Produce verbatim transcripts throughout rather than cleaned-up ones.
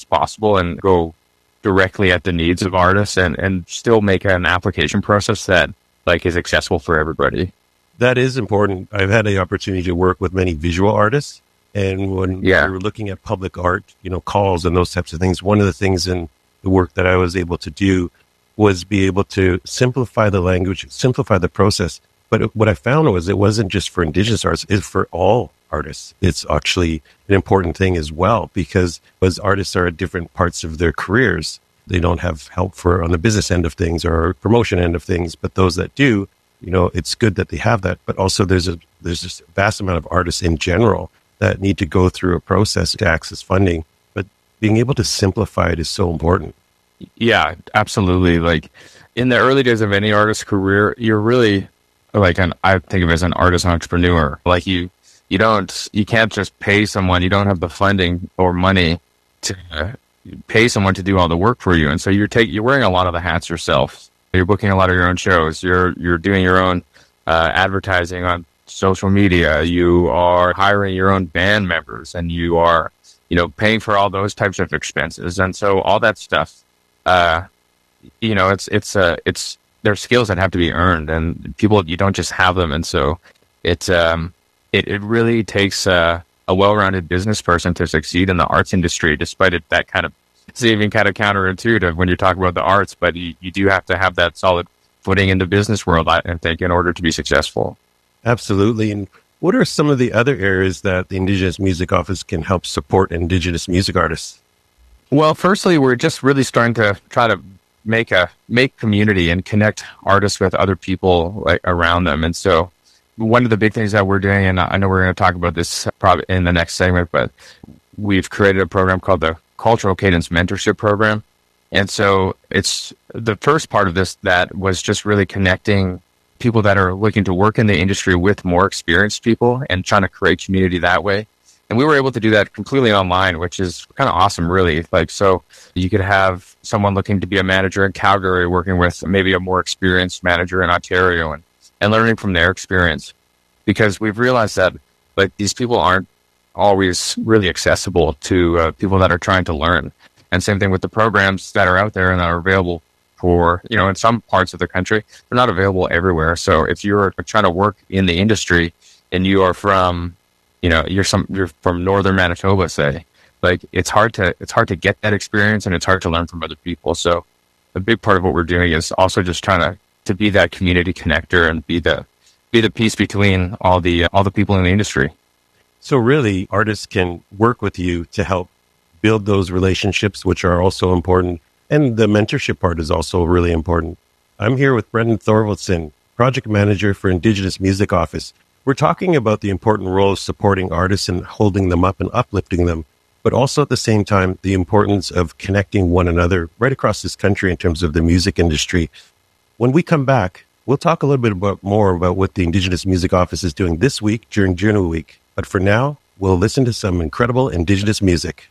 possible and go directly at the needs of artists and, and still make an application process that like is accessible for everybody. That is important. I've had the opportunity to work with many visual artists. And when yeah. we were looking at public art, you know, calls and those types of things, one of the things in the work that I was able to do was be able to simplify the language, simplify the process. But what I found was it wasn't just for Indigenous artists, it's for all artists. It's actually an important thing as well, because as artists are at different parts of their careers, they don't have help for on the business end of things or promotion end of things. But those that do, you know, it's good that they have that. But also there's a there's just a vast amount of artists in general that need to go through a process to access funding. But being able to simplify it is so important. Yeah, absolutely. Like in the early days of any artist's career, you're really like an, I think of it as an artist entrepreneur. Like you, you don't, you can't just pay someone. You don't have the funding or money to uh, pay someone to do all the work for you. And so you're taking, you're wearing a lot of the hats yourself. You're booking a lot of your own shows. You're, you're doing your own uh, advertising on social media. You are hiring your own band members, and you are, you know, paying for all those types of expenses. And so all that stuff, uh, you know, it's, it's, uh, it's, they're skills that have to be earned, and people, you don't just have them. And so it's, um, it, it really takes, uh, a well-rounded business person to succeed in the arts industry, despite it, that kind of, it's even kind of counterintuitive when you're talking about the arts, but you, you do have to have that solid footing in the business world, I think, in order to be successful. Absolutely. And what are some of the other areas that the Indigenous Music Office can help support Indigenous music artists? Well, firstly, we're just really starting to try to make a make community and connect artists with other people like around them. And so one of the big things that we're doing, and I know we're going to talk about this probably in the next segment, but we've created a program called the Cultural Cadence Mentorship Program. And so it's the first part of this that was just really connecting people that are looking to work in the industry with more experienced people and trying to create community that way. And we were able to do that completely online, which is kind of awesome, really. Like, so you could have someone looking to be a manager in Calgary working with maybe a more experienced manager in Ontario and, and learning from their experience. Because we've realized that like these people aren't always really accessible to uh, people that are trying to learn. And same thing with the programs that are out there and that are available for, you know, in some parts of the country, they're not available everywhere. So if you're trying to work in the industry and you are from, you know, you're some, you're from northern Manitoba, say, like it's hard to, it's hard to get that experience, and it's hard to learn from other people. So a big part of what we're doing is also just trying to, to be that community connector and be the, be the piece between all the, uh, all the people in the industry. So really artists can work with you to help build those relationships, which are also important. And the mentorship part is also really important. I'm here with Brendan Thorvaldson, Project Manager for Indigenous Music Office. We're talking about the important role of supporting artists and holding them up and uplifting them, but also at the same time, the importance of connecting one another right across this country in terms of the music industry. When we come back, we'll talk a little bit about more about what the Indigenous Music Office is doing this week during Juno Week. But for now, we'll listen to some incredible Indigenous music.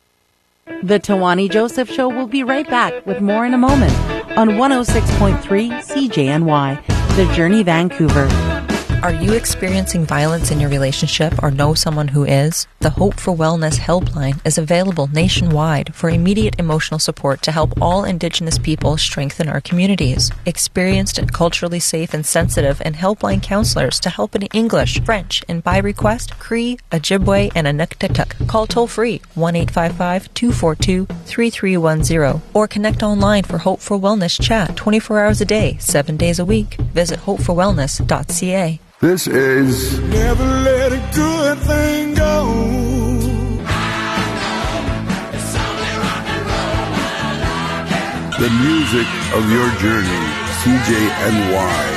The Tawani Joseph Show will be right back with more in a moment on one oh six point three C J N Y, The Journey, Vancouver. Are you experiencing violence in your relationship or know someone who is? The Hope for Wellness helpline is available nationwide for immediate emotional support to help all Indigenous people strengthen our communities. Experienced and culturally safe and sensitive and helpline counselors to help in English, French, and by request, Cree, Ojibwe, and Inuktitut. Call toll-free one eight five five, two four two, three three one zero or connect online for Hope for Wellness chat twenty-four hours a day, seven days a week. Visit hope for wellness dot c a. This is Never Let a Good Thing Go. The music of your journey, C J N Y.